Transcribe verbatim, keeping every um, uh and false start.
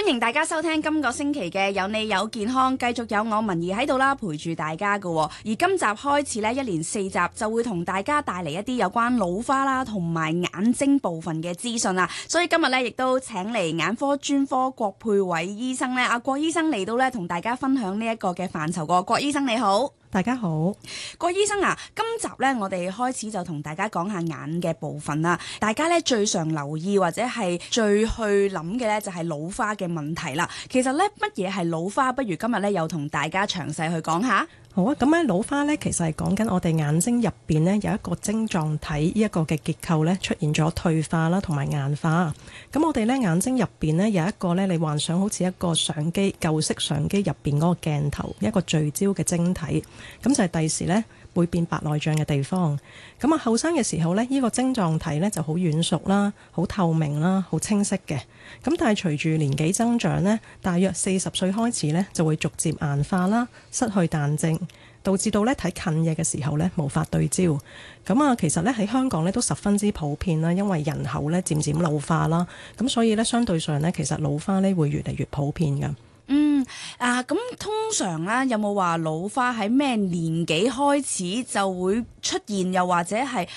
歡迎大家收聽今個星期嘅有你有健康，繼續有我文儀喺度啦，陪住大家㗎。而今集開始呢，一連四集就會同大家帶嚟一啲有關老花啦同埋眼睛部分嘅資訊啊。所以今日呢，亦都請嚟眼科專科郭佩瑋醫生呢，阿郭醫生嚟到呢，同大家分享呢一個嘅範疇個。郭醫生你好。 大家好， 郭醫生啊，今集呢，我哋開始就同大家講下眼嘅部分啦。大家呢，最常留意或者係最去諗嘅呢，就係老花嘅問題啦。其實呢，乜嘢係老花？不如今日呢，又同大家詳細去講下。 好啊，咁咧老花咧，其實係講緊我哋眼睛入邊咧有一個晶狀體呢一個嘅結構咧出現咗退化啦，同埋硬化。咁我哋咧眼睛入邊咧有一個咧，你幻想好似一個相機舊式相機入邊嗰個鏡頭，一個聚焦嘅晶體，咁就係第時咧會變白內障嘅地方。咁啊後生嘅時候咧，呢個晶狀體咧就好軟熟啦，好透明啦，好清晰嘅。咁但係隨住年紀增長咧，大約四十歲開始咧就會逐漸硬化啦，失去彈性，導致到咧睇近嘢嘅時候咧無法對焦。咁啊，其實咧喺香港咧都十分之普遍啦，因為人口咧漸漸老化啦，咁所以咧相對上咧其實老花咧會越嚟越普遍㗎。 嗯啊，咁通常咧有冇話老花喺咩年紀開始就會出現，又或者係